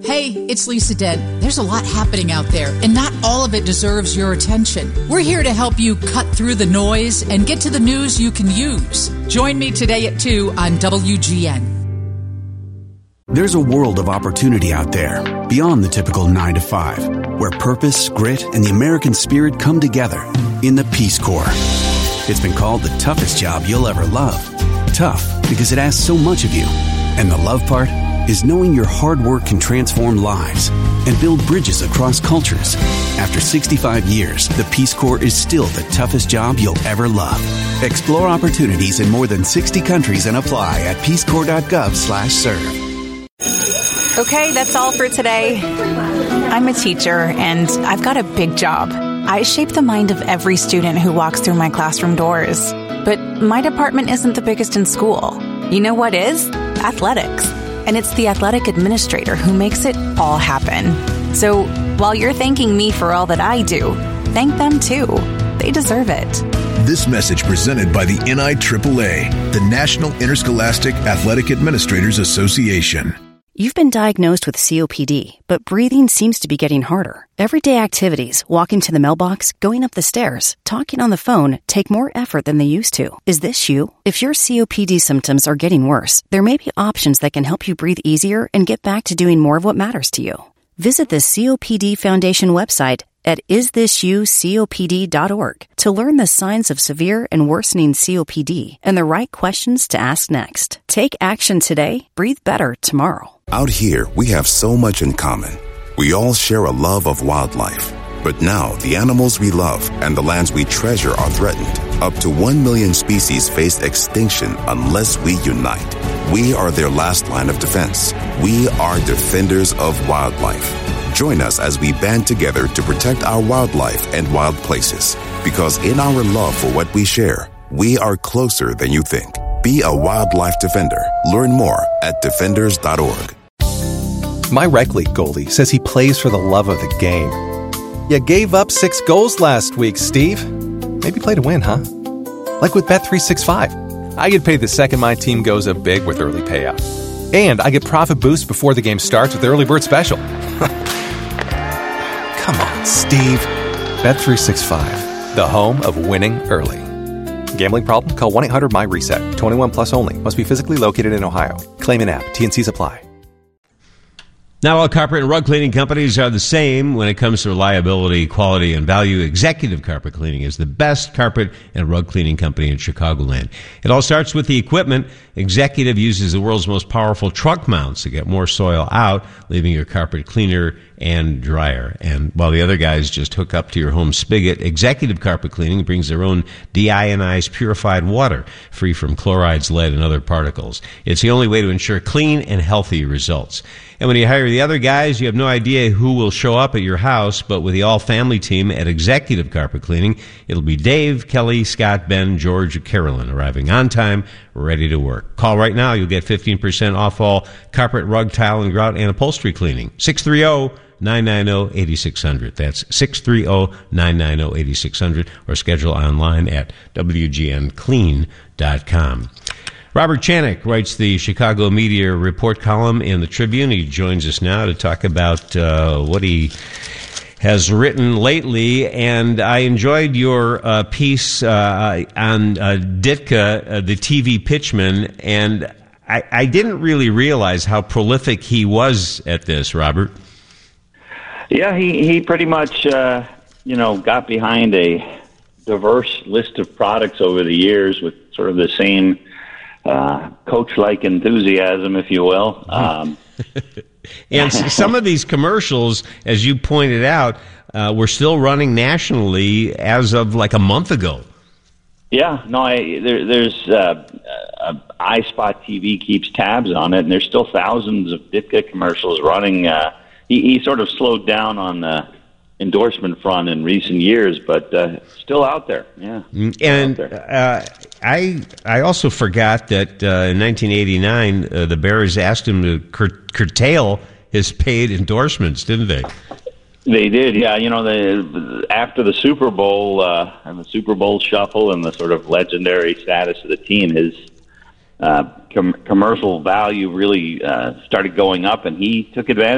Hey, it's Lisa Dent. There's a lot happening out there, and not all of it deserves your attention. We're here to help you cut through the noise and get to the news you can use. Join me today at 2 on WGN. There's a world of opportunity out there, beyond the typical 9 to 5, where purpose, grit, and the American spirit come together in the Peace Corps. It's been called the toughest job you'll ever love. Tough because it asks so much of you. And the love part is knowing your hard work can transform lives and build bridges across cultures. After 65 years, the Peace Corps is still the toughest job you'll ever love. Explore opportunities in more than 60 countries and apply at peacecorps.gov/serve. Okay, that's all for today. I'm a teacher, and I've got a big job. I shape the mind of every student who walks through my classroom doors. But my department isn't the biggest in school. You know what is? Athletics. And it's the athletic administrator who makes it all happen. So while you're thanking me for all that I do, thank them too. They deserve it. This message presented by the NIAAA, the National Interscholastic Athletic Administrators Association. You've been diagnosed with COPD, but breathing seems to be getting harder. Everyday activities, walking to the mailbox, going up the stairs, talking on the phone, take more effort than they used to. Is this you? If your COPD symptoms are getting worse, there may be options that can help you breathe easier and get back to doing more of what matters to you. Visit the COPD Foundation website at isthisyoucopd.org to learn the signs of severe and worsening COPD and the right questions to ask next. Take action today, breathe better tomorrow. Out here, we have so much in common. We all share a love of wildlife. But now, the animals we love and the lands we treasure are threatened. Up to 1 million species face extinction unless we unite. We are their last line of defense. We are defenders of wildlife. Join us as we band together to protect our wildlife and wild places. Because in our love for what we share, we are closer than you think. Be a wildlife defender. Learn more at defenders.org. My rec league goalie says he plays for the love of the game. You gave up 6 goals last week, Steve. Maybe play to win, huh? Like with Bet365. I get paid the second my team goes up big with early payout. And I get profit boost before the game starts with the early bird special. Come on, Steve. Bet365, the home of winning early. Gambling problem? Call 1-800-MY-RESET. 21 plus only. Must be physically located in Ohio. Claim in app. T&Cs apply. Now, all carpet and rug cleaning companies are the same when it comes to reliability, quality, and value. Executive Carpet Cleaning is the best carpet and rug cleaning company in Chicagoland. It all starts with the equipment. Executive uses the world's most powerful truck mounts to get more soil out, leaving your carpet cleaner and drier. And while the other guys just hook up to your home spigot, Executive Carpet Cleaning brings their own deionized purified water, free from chlorides, lead, and other particles. It's the only way to ensure clean and healthy results. And when you hire the other guys, you have no idea who will show up at your house, but with the all-family team at Executive Carpet Cleaning, it'll be Dave, Kelly, Scott, Ben, George, and Carolyn, arriving on time, ready to work. Call right now. You'll get 15% off all carpet, rug, tile, and grout, and upholstery cleaning. 630-990-8600. That's 630-990-8600, or schedule online at wgnclean.com. Robert Chanik writes the Chicago Media Report column in the Tribune. He joins us now to talk about what he has written lately, and I enjoyed your piece on Ditka, the TV pitchman, and I didn't really realize how prolific he was at this, Robert. Yeah, he pretty much, got behind a diverse list of products over the years with sort of the same coach-like enthusiasm, if you will. And some of these commercials, as you pointed out, were still running nationally as of like a month ago. Yeah, no, there's iSpot TV keeps tabs on it, and there's still thousands of Ditka commercials running. He sort of slowed down on the endorsement front in recent years, but still out there. Yeah, and I also forgot that in 1989 the Bears asked him to curtail his paid endorsements, didn't they? They did, yeah. After the Super Bowl and the Super Bowl shuffle and the sort of legendary status of the team, his commercial value really started going up, and he took advantage